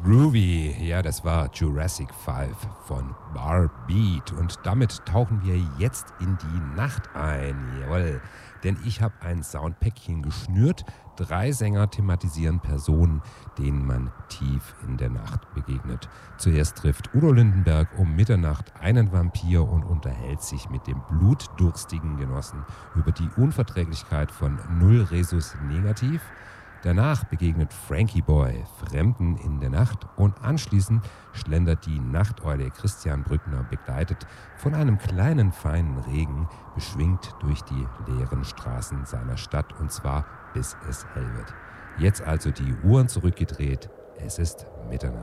Groovy, ja, das war Jurassic 5 von Barbeat und damit tauchen wir jetzt in die Nacht ein, jawohl, denn ich habe ein Soundpäckchen geschnürt. 3 Sänger thematisieren Personen, denen man tief in der Nacht begegnet. Zuerst trifft Udo Lindenberg um Mitternacht einen Vampir und unterhält sich mit dem blutdurstigen Genossen über die Unverträglichkeit von Null Resus Negativ. Danach begegnet Frankie Boy Fremden in der Nacht und anschließend schlendert die Nachteule Christian Brückner, begleitet von einem kleinen feinen Regen, beschwingt durch die leeren Straßen seiner Stadt, und zwar bis es hell wird. Jetzt also die Uhren zurückgedreht, es ist Mitternacht.